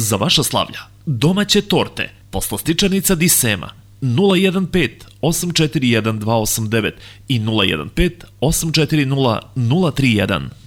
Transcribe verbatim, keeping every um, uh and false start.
za vaša slavlja. Domaće torte, poslastičarnica Di Sema, nula jedan pet osam četiri jedan dva osam devet i nula jedan pet osam četiri nula nula tri jedan.